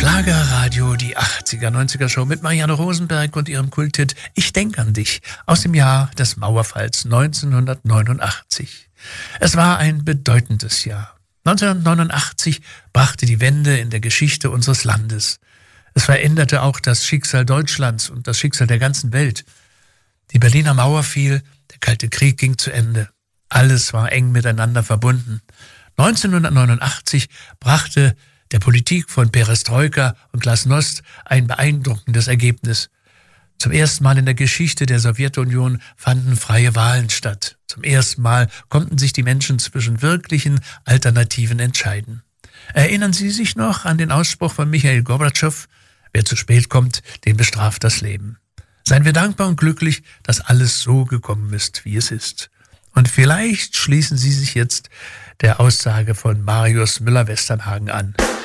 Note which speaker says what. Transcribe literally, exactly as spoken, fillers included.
Speaker 1: Schlagerradio, die achtziger, neunziger Show mit Marianne Rosenberg und ihrem Kulthit Ich denk an dich aus dem Jahr des Mauerfalls neunzehnhundertneunundachtzig. Es war ein bedeutendes Jahr. neunzehnhundertneunundachtzig brachte die Wende in der Geschichte unseres Landes. Es veränderte auch das Schicksal Deutschlands und das Schicksal der ganzen Welt. Die Berliner Mauer fiel, der Kalte Krieg ging zu Ende. Alles war eng miteinander verbunden. neunzehnhundertneunundachtzig brachte der Politik von Perestroika und Glasnost ein beeindruckendes Ergebnis. Zum ersten Mal in der Geschichte der Sowjetunion fanden freie Wahlen statt. Zum ersten Mal konnten sich die Menschen zwischen wirklichen Alternativen entscheiden. Erinnern Sie sich noch an den Ausspruch von Michail Gorbatschow: Wer zu spät kommt, den bestraft das Leben. Seien wir dankbar und glücklich, dass alles so gekommen ist, wie es ist. Und vielleicht schließen Sie sich jetzt der Aussage von Marius Müller-Westernhagen an.